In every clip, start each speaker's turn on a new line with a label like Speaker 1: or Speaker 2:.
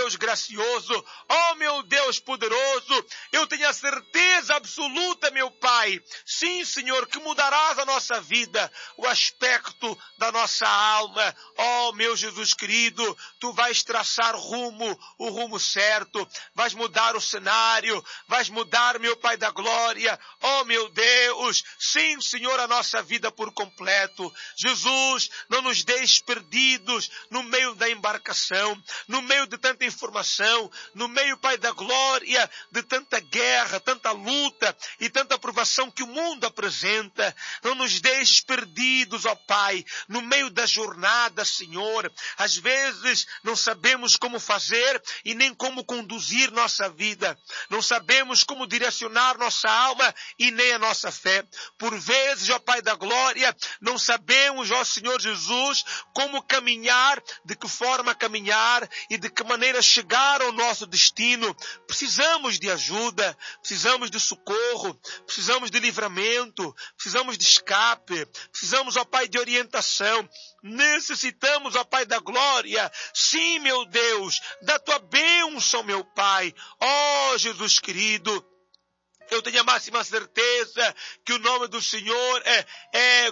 Speaker 1: Deus gracioso, ó meu Deus poderoso, eu tenho a certeza absoluta, meu Pai, sim, Senhor, que mudarás a nossa vida, o aspecto da nossa alma. Ó meu Jesus querido, Tu vais traçar o rumo certo, vais mudar o cenário, vais mudar, meu Pai da glória, ó meu Deus, sim, Senhor, a nossa vida por completo. Jesus, não nos deixes perdidos no meio da embarcação, no meio de tanta informação, no meio, Pai da glória, de tanta guerra, tanta luta e tanta provação que o mundo apresenta. Não nos deixes perdidos, ó Pai, no meio da jornada, Senhor. Às vezes não sabemos como fazer e nem como conduzir nossa vida. Não sabemos como direcionar nossa alma e nem a nossa fé. Por vezes, ó Pai da glória, não sabemos, ó Senhor Jesus, como caminhar, de que forma caminhar e de que maneira chegar ao nosso destino. Precisamos de ajuda, precisamos de socorro, precisamos de livramento, precisamos de escape, precisamos, ó Pai, de orientação. Necessitamos, ó Pai da glória, sim, meu Deus, da Tua bênção, meu Pai. Ó Jesus querido, eu tenho a máxima certeza que o nome do Senhor é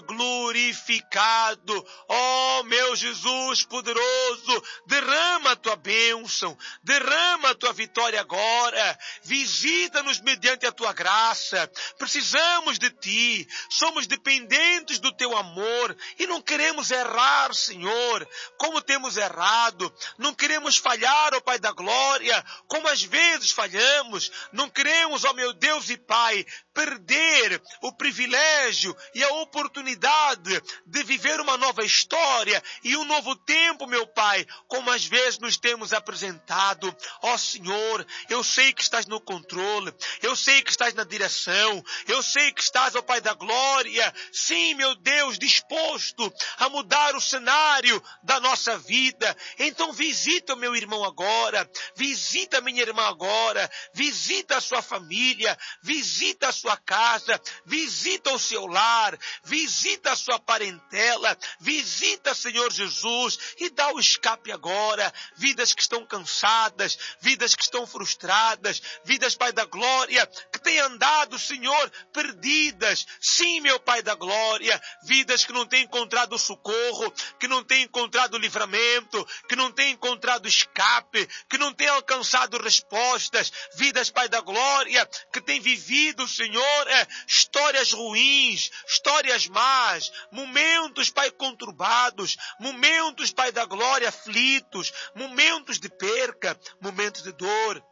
Speaker 1: glorificado. Oh, meu Jesus poderoso, derrama a Tua bênção, derrama a Tua vitória agora. Visita-nos mediante a Tua graça. Precisamos de Ti, somos dependentes do Teu amor e não queremos errar, Senhor, como temos errado. Não queremos falhar, ó Pai da glória, como às vezes falhamos. Não queremos, ó meu Deus e Pai, perder o privilégio e a oportunidade de viver uma nova história e um novo tempo, meu Pai, como às vezes nos temos apresentado. Ó Senhor, eu sei que estás no controle, eu sei que estás na direção, eu sei que estás, ó Pai da glória, sim, meu Deus, disposto a mudar o cenário da nossa vida. Então visita o meu irmão agora, visita a minha irmã agora, visita a sua família, visita a sua casa, visita o seu lar, visita a sua parentela, visita, Senhor Jesus, e dá o escape agora. Vidas que estão cansadas, vidas que estão frustradas, vidas, Pai da glória, que têm andado, Senhor, perdidas. Sim, meu Pai da glória, vidas que não têm encontrado socorro, que não têm encontrado livramento, que não têm encontrado escape, que não têm alcançado respostas. Vidas, Pai da glória, que têm vivido, Senhor, histórias ruins, histórias más, momentos, Pai, conturbados, momentos, Pai da glória, aflitos, momentos de perca, momentos de dor.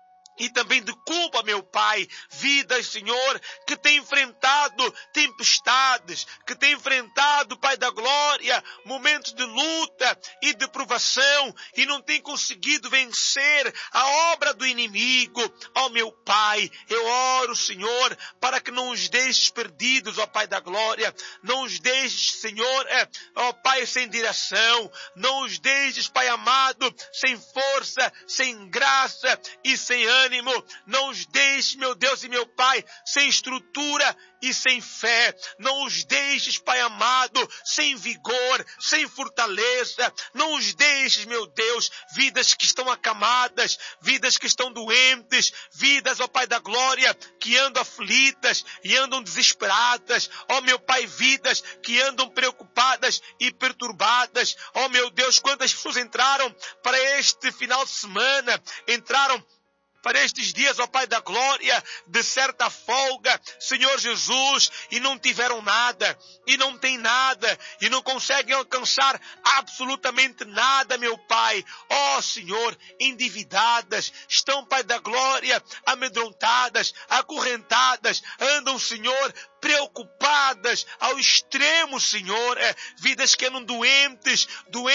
Speaker 1: E também de culpa, meu Pai, vidas, Senhor, que tem enfrentado tempestades, que tem enfrentado, Pai da glória, momentos de luta e de provação e não tem conseguido vencer a obra do inimigo. Ó meu Pai, eu oro, Senhor, para que não os deixes perdidos, ó Pai da glória, não os deixes, Senhor, ó Pai, sem direção, não os deixes, Pai amado, sem força, sem graça e sem ânimo. Não os deixes, meu Deus e meu Pai, sem estrutura e sem fé. Não os deixes, Pai amado, sem vigor, sem fortaleza. Não os deixes, meu Deus, vidas que estão acamadas, vidas que estão doentes, vidas, ó Pai da glória, que andam aflitas e andam desesperadas. Ó meu Pai, vidas que andam preocupadas e perturbadas. Ó meu Deus, quantas pessoas entraram para este final de semana, entraram para estes dias, ó Pai da glória, de certa folga, Senhor Jesus, e não tiveram nada, e não tem nada, e não conseguem alcançar absolutamente nada, meu Pai. Ó Senhor, endividadas, estão, Pai da glória, amedrontadas, acorrentadas, andam, Senhor, preocupadas ao extremo, Senhor, vidas que andam doentes,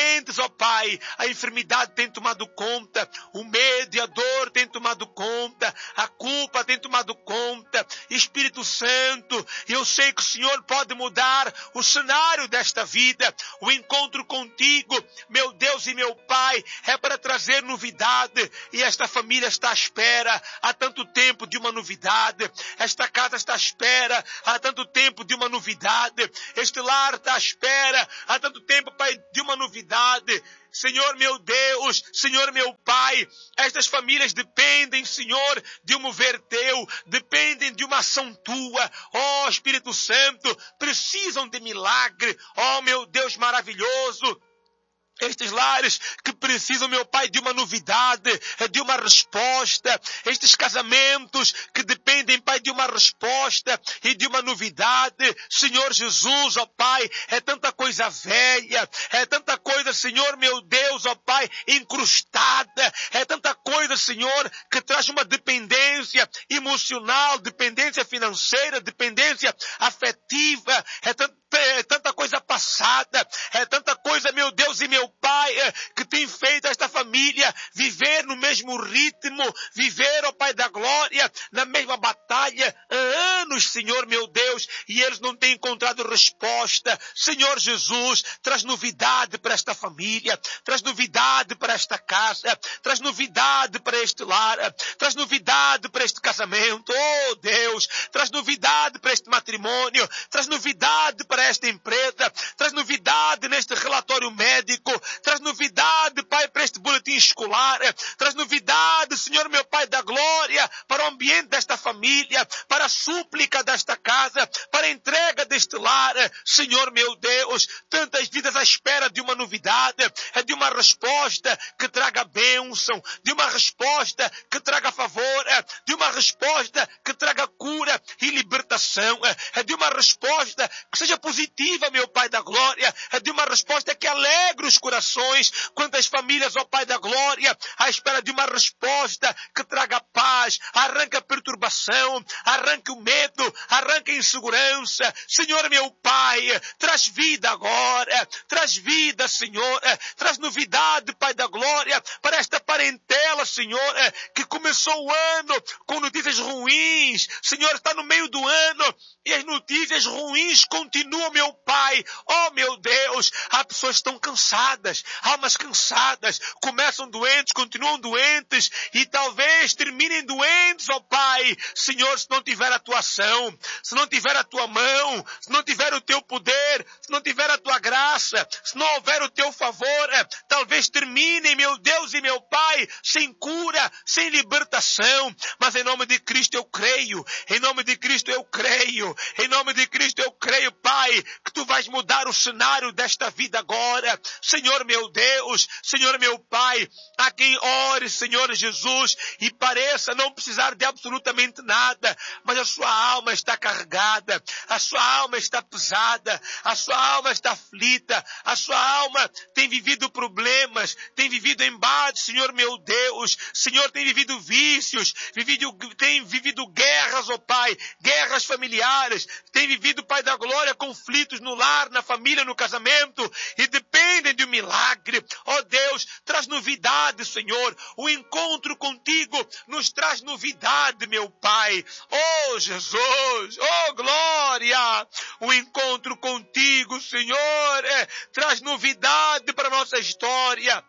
Speaker 1: ó Pai, a enfermidade tem tomado conta, o medo e a dor tem tomado conta, a culpa tem tomado conta. Espírito Santo, eu sei que o Senhor pode mudar o cenário desta vida. O encontro contigo, meu Deus e meu Pai, é para trazer novidade, e esta família está à espera há tanto tempo de uma novidade. Esta casa está à espera há há tanto tempo de uma novidade. Este lar está à espera há tanto tempo, Pai, de uma novidade. Senhor meu Deus, Senhor meu Pai, estas famílias dependem, Senhor, de um mover Teu, dependem de uma ação Tua. Ó Espírito Santo, precisam de milagre. Ó meu Deus maravilhoso. Estes lares que precisam, meu Pai, de uma novidade, de uma resposta. Estes casamentos que dependem, Pai, de uma resposta e de uma novidade. Senhor Jesus, ó Pai, é tanta coisa velha, é tanta coisa, Senhor, meu Deus, ó Pai, incrustada. É tanta coisa, Senhor, que traz uma dependência emocional, dependência financeira, dependência afetiva. É tanta coisa passada, é tanta coisa, meu Deus e meu Pai, que tem feito esta família viver no mesmo ritmo, viver, ó Pai da glória, na mesma batalha há anos, Senhor meu Deus, e eles não têm encontrado resposta. Senhor Jesus, traz novidade para esta família, traz novidade para esta casa, traz novidade para este lar, traz novidade para este casamento. Oh Deus, traz novidade para este matrimônio, traz novidade para esta empresa, traz novidade neste relatório médico, traz novidade, Pai, para este boletim escolar, traz novidade, Senhor meu Pai da glória, para o ambiente desta família, para a súplica desta casa, para a entrega deste lar. Senhor meu Deus, tantas vidas à espera de uma novidade, de uma resposta que traga bênção, de uma resposta que traga favor, de uma resposta que traga cura e libertação, de uma resposta que seja positiva, meu Pai da glória, de uma resposta que alegre os corações. Quantas famílias, ó Pai da glória, à espera de uma resposta que traga paz, arranca a perturbação, arranca o medo, arranca a insegurança. Senhor meu Pai, traz vida agora, traz vida, Senhor, traz novidade, Pai da glória, para esta parentela, Senhor, que começou o ano com notícias ruins. Senhor, está no meio do ano e as notícias ruins continuam, meu Pai. Oh meu Deus, há pessoas que estão cansadas, almas cansadas, começam doentes, continuam doentes e talvez terminem doentes, ó Pai. Senhor, se não tiver a tua ação, se não tiver a tua mão, se não tiver o teu poder, se não tiver a tua graça, se não houver o teu favor, talvez terminem, meu Deus e meu Pai, sem cura, sem libertação. Mas em nome de Cristo eu creio, em nome de Cristo eu creio, em nome de Cristo eu creio, Pai, que tu vais mudar o cenário desta vida agora. Senhor meu Deus, Senhor meu Pai, há quem ore, Senhor Jesus, e pareça não precisar de absolutamente nada, mas a sua alma está carregada, a sua alma está pesada, a sua alma está aflita, a sua alma tem vivido problemas, tem vivido embates, Senhor meu Deus, Senhor tem vivido vícios, tem vivido guerras, ó Pai, guerras familiares, tem vivido, Pai da glória, conflitos no lar, na família, no casamento, e dependem de um milagre. Ó Deus, traz novidade, Senhor. O encontro contigo nos traz novidade, meu Pai. Oh Jesus, oh glória. O encontro contigo, Senhor, traz novidade para a nossa história.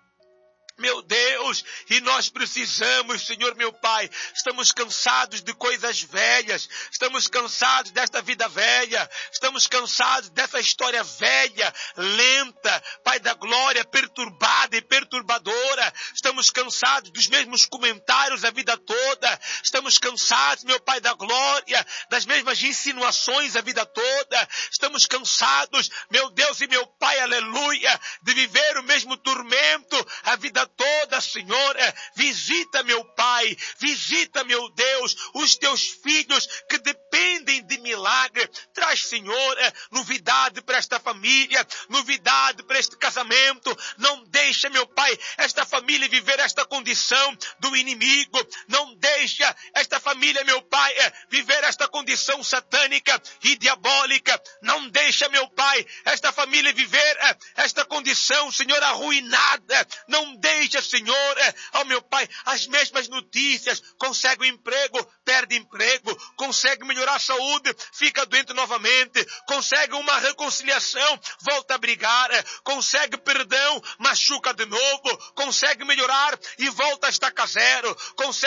Speaker 1: Meu Deus, e nós precisamos, Senhor meu Pai, estamos cansados de coisas velhas, estamos cansados desta vida velha, estamos cansados dessa história velha, lenta, Pai da glória, perturbada e perturbadora, estamos cansados dos mesmos comentários a vida toda, estamos cansados, meu Pai da glória, das mesmas insinuações a vida toda, estamos cansados, meu Deus e meu Pai, aleluia, de viver o mesmo tormento a vida toda, Senhor. Visita, meu Pai, visita, meu Deus, os teus filhos que dependem de milagre. Traz, Senhor, novidade para esta família, novidade para este casamento. Não deixa, meu Pai, esta família viver esta condição do inimigo. Não deixa esta família, meu Pai, viver esta condição satânica e diabólica. Não deixa, meu Pai, esta família viver esta condição, Senhor, arruinada. Não deixa, Senhor, ó meu Pai, as mesmas notícias, consegue um emprego, perde emprego, consegue melhorar a saúde, fica doente novamente, consegue uma reconciliação, volta a brigar, consegue perdão, machuca de novo, consegue melhorar e volta a estaca zero, consegue ter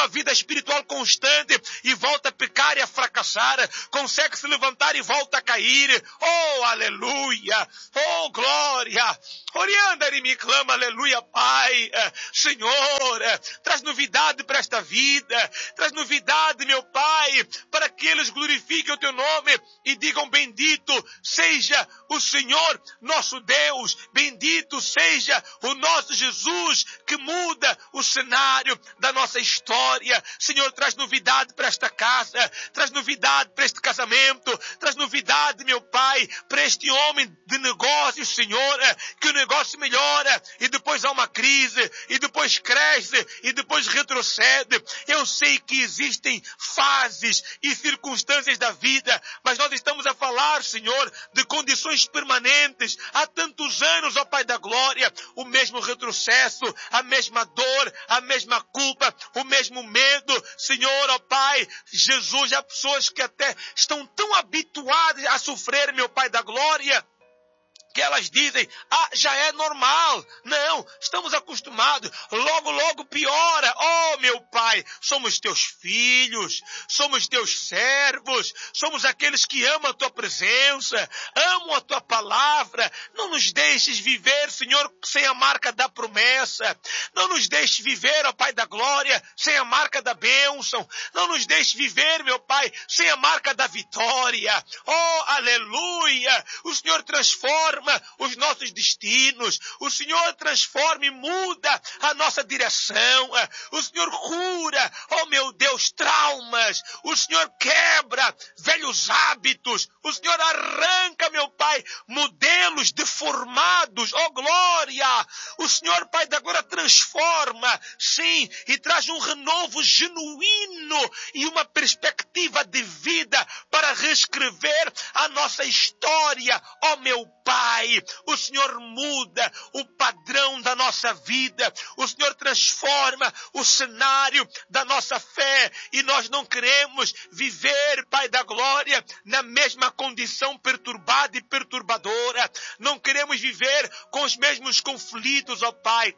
Speaker 1: uma vida espiritual constante e volta a pecar e a fracassar, consegue se levantar e volta a cair. Oh, aleluia! Oh, glória! Orianda e me clama, aleluia, Pai. Senhor, traz novidade para esta vida, traz novidade, meu Pai, para que eles glorifiquem o teu nome e digam: bendito seja o Senhor nosso Deus, bendito seja o nosso Jesus, que muda o cenário da nossa história. Senhor, traz novidade para esta casa, traz novidade para este casamento, traz novidade, meu Pai, para este homem de negócios, Senhor, que o negócio melhora e depois há uma crise e depois cresce e depois retrocede. Eu sei que existem fases e circunstâncias da vida, mas nós estamos a falar, Senhor, de condições permanentes. Há tantos anos, ó Pai da glória, o mesmo retrocesso, a mesma dor, a mesma culpa, o mesmo medo. Senhor, ó Pai, Jesus, há pessoas que até estão tão habituadas a sofrer, meu Pai da glória, que elas dizem: já é normal. Não, estamos acostumados. Logo, logo piora. Oh, meu Pai, somos teus filhos, somos teus servos, somos aqueles que amam a tua presença, amam a tua palavra. Não nos deixes viver, Senhor, sem a marca da promessa. Não nos deixes viver, ó Pai da glória, sem a marca da bênção. Não nos deixes viver, meu Pai, sem a marca da vitória. Oh, aleluia! O Senhor transforma os nossos destinos. O Senhor transforma e muda a nossa direção. O Senhor cura, oh meu Deus, traumas. O Senhor quebra velhos hábitos. O Senhor arranca, meu Pai, modelos deformados. Oh glória! O Senhor, Pai da glória, transforma, sim, e traz um renovo genuíno e uma perspectiva de vida para reescrever a nossa história. Oh meu Pai, o Senhor muda o padrão da nossa vida. O Senhor transforma o cenário da nossa fé. E nós não queremos viver, Pai da glória, na mesma condição perturbada e perturbadora. Não queremos viver com os mesmos conflitos, ó Pai.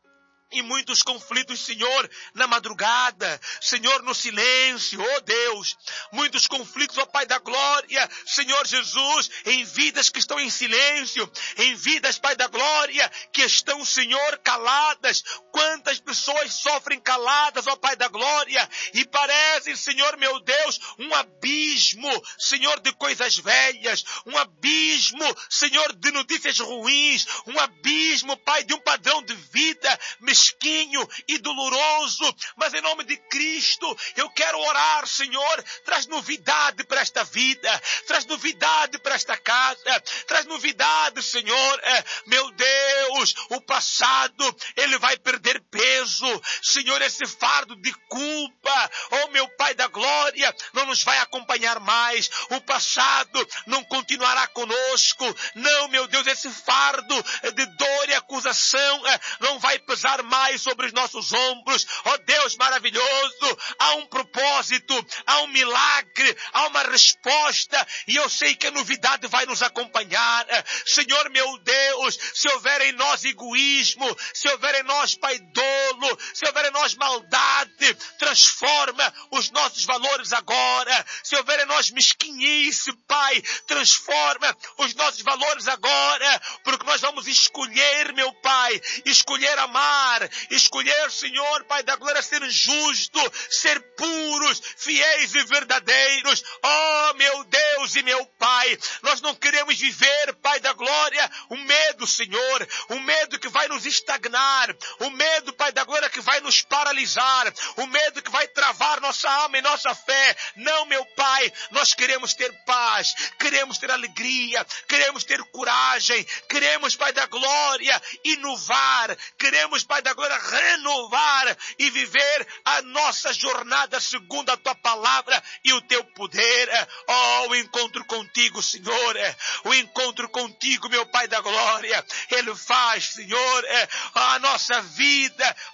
Speaker 1: E muitos conflitos, Senhor, na madrugada, Senhor, no silêncio, oh Deus. Muitos conflitos, ó Pai da glória, Senhor Jesus, em vidas que estão em silêncio, em vidas, Pai da glória, que estão, Senhor, caladas. Quantas pessoas sofrem caladas, ó Pai da glória, e parecem, Senhor, meu Deus, um abismo, Senhor, de coisas velhas, um abismo, Senhor, de notícias ruins, um abismo, Pai, de um padrão de vida mesquinho e doloroso. Mas em nome de Cristo, eu quero orar, Senhor, traz novidade para esta vida, traz novidade para esta casa, traz novidade, Senhor. Meu Deus, o passado, ele vai perder peso, Senhor, esse fardo de culpa, oh meu Pai da glória, não nos vai acompanhar mais. O passado não continuará conosco. Não, meu Deus, esse fardo de dor e acusação não vai pesar mais sobre os nossos ombros. Oh Deus maravilhoso, há um propósito, há um milagre, há uma resposta, e eu sei que a novidade vai nos acompanhar. Senhor meu Deus, se houver em nós egoísmo, se houver em nós, Pai, dolo, se houver em nós maldade, transforma os nossos valores agora. Se houver em nós mesquinhice, Pai, transforma os nossos valores agora, porque nós vamos escolher, meu Pai, escolher amar, escolher, Senhor, Pai da glória, ser justo, ser puros, fiéis e verdadeiros. Oh, meu Deus e meu Pai, nós não queremos viver, Pai da glória, o medo, Senhor, o medo que vai nos estagnar, o medo, Pai da glória, que vai nos paralisar, o medo que vai travar nossa alma e nossa fé. Não, meu Pai, nós queremos ter paz, queremos ter alegria, queremos ter coragem, queremos, Pai da glória, inovar, queremos, Pai da glória, renovar e viver a nossa jornada segundo a Tua palavra e o Teu poder. Oh, o encontro contigo, Senhor, o encontro contigo, meu Pai da glória, Ele faz, Senhor, a nossa vida, oh Deus,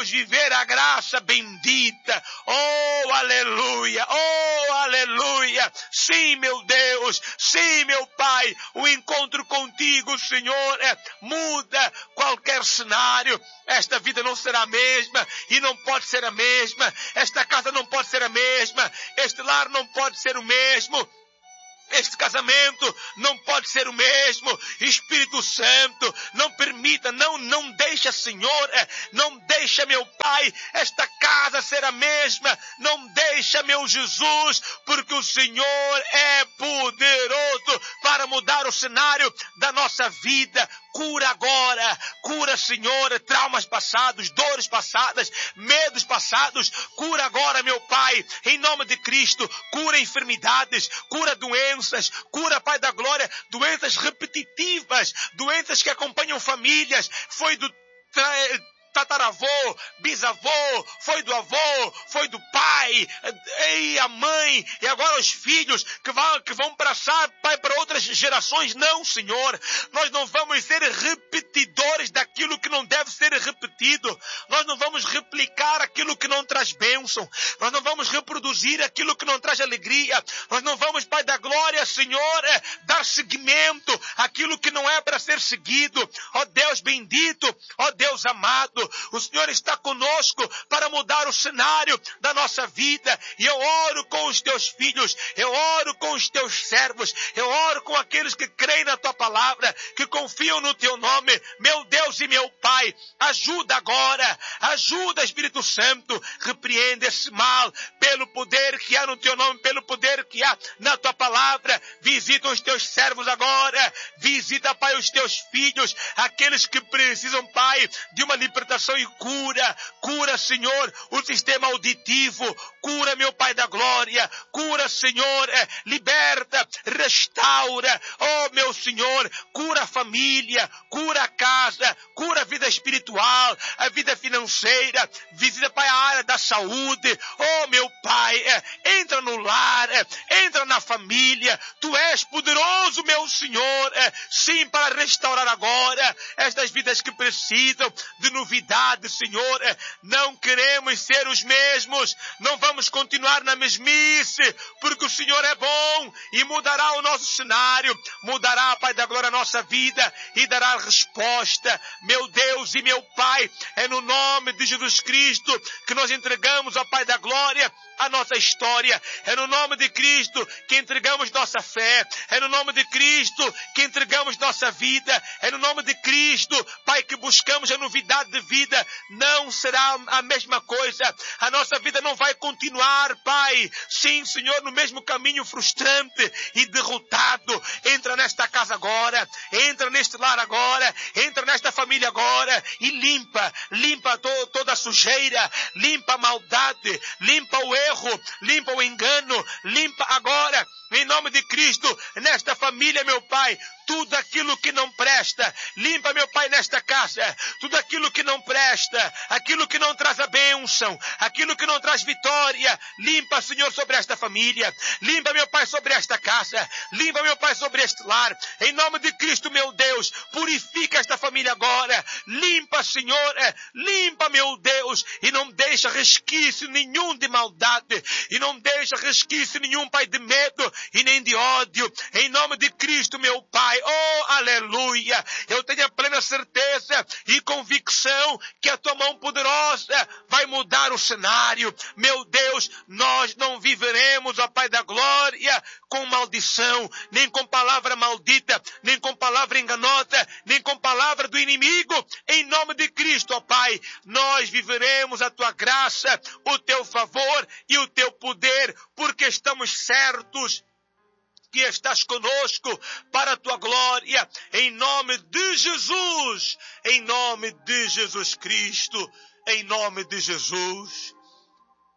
Speaker 1: Deus, viver a graça bendita. Oh, aleluia, oh, aleluia. Sim, meu Deus, sim, meu Pai, o encontro contigo, Senhor, muda qualquer cenário. Esta vida não será a mesma e não pode ser a mesma. Esta casa não pode ser a mesma. Este lar não pode ser o mesmo. Este casamento não pode ser o mesmo. Espírito Santo, não permita, não deixa, Senhor, não deixa, meu Pai, esta casa ser a mesma. Não deixa, meu Jesus, porque o Senhor é poderoso para mudar o cenário da nossa vida. Cura agora, cura, Senhor, traumas passados, dores passadas, medos passados. Cura agora, meu Pai, em nome de Cristo. Cura enfermidades, cura doenças, cura, Pai da glória, doenças repetitivas, doenças que acompanham famílias. Foi do tataravô, bisavô, foi do avô, foi do pai, e a mãe, e agora os filhos que vão passar, Pai, para outras gerações. Não, Senhor, nós não vamos ser repetidores daquilo que não deve ser repetido. Nós não vamos replicar aquilo que não traz bênção. Nós não vamos reproduzir aquilo que não traz alegria. Nós não vamos, Pai da glória, Senhor, dar seguimento àquilo que não é para ser seguido. Ó Deus bendito, ó Deus amado, o Senhor está conosco para mudar o cenário da nossa vida. E eu oro com os teus filhos, eu oro com os teus servos, eu oro com aqueles que creem na tua palavra, que confiam no teu nome. Meu Deus e meu Pai, ajuda agora, ajuda, Espírito Santo, repreende esse mal pelo poder que há no teu nome, pelo poder que há na tua palavra. Visita os teus servos agora, visita, Pai, os teus filhos, aqueles que precisam, Pai, de uma libertação e cura. Cura, Senhor, o sistema auditivo. Cura, meu Pai da glória. Cura, Senhor, liberta, restaura. Oh, meu Senhor, cura a família, cura a casa, cura a vida espiritual, a vida financeira. Visita, Pai, a área da saúde. Oh, meu Pai, entra no lar, entra na família. Tu és poderoso, meu Senhor, sim, para restaurar agora estas vidas que precisam de novidade, Senhor. Não queremos ser os mesmos, não vamos continuar na mesmice, porque o Senhor é bom e mudará o nosso cenário, mudará, Pai da glória, a nossa vida e dará resposta. Meu Deus e meu Pai, é no nome de Jesus Cristo que nós entregamos ao Pai da glória a nossa história. É no nome de Cristo que entregamos nossa fé. É no nome de Cristo que entregamos nossa vida. É no nome de Cristo, Pai, que buscamos a novidade de vida. Não será a mesma coisa. A nossa vida não vai continuar, Pai. Sim, Senhor, no mesmo caminho frustrante e derrotado. Entra nesta casa agora. Entra neste lar agora. Entra nesta família agora e limpa toda a sujeira. Limpa a maldade. Limpa o erro, limpa o engano, limpa agora, em nome de Cristo, nesta família, meu Pai, tudo aquilo que não presta. Limpa, meu Pai, nesta casa, tudo aquilo que não presta, aquilo que não traz a bênção, aquilo que não traz vitória. Limpa, Senhor, sobre esta família. Limpa, meu Pai, sobre esta casa. Limpa, meu Pai, sobre este lar. Em nome de Cristo, meu Deus, purifica esta família agora. Limpa, Senhor, limpa, meu Deus, e não deixa resquício nenhum de maldade, e não deixa resquício nenhum, Pai, de medo e nem de ódio. Em nome de Cristo, meu Pai, oh, aleluia, eu tenho a plena certeza e convicção que a tua mão poderosa vai mudar o cenário. Meu Deus, nós não viveremos, ó Pai da glória, com maldição, nem com palavra maldita, nem com palavra enganosa, nem com palavra do inimigo. Em nome de Cristo, ó Pai, nós viveremos a tua graça, o teu favor e o teu poder, porque estamos certos que estás conosco para a tua glória, em nome de Jesus, em nome de Jesus Cristo, em nome de Jesus.